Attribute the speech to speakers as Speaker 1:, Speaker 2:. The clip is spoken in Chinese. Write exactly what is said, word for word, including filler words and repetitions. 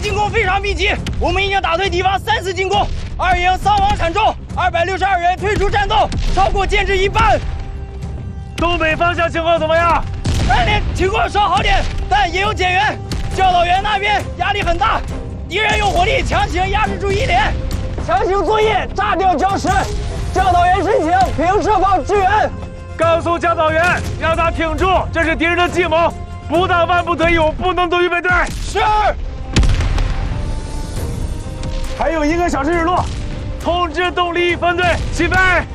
Speaker 1: 进攻非常密集，我们已经打退敌方三次进攻，二营伤亡惨重，二百六十二人退出战斗，超过建制一半。
Speaker 2: 东北方向情况怎么样？
Speaker 1: 二连情况稍好点，但也有减员。教导员那边压力很大，敌人用火力强行压制住一连，强行作业炸掉礁石。教导员申请凭射炮支援。
Speaker 2: 告诉教导员，让他挺住，这是敌人的计谋，不到万不得已，我不能走预备队。
Speaker 1: 是。
Speaker 2: 还有一个小时日落，通知动力一分队起飞。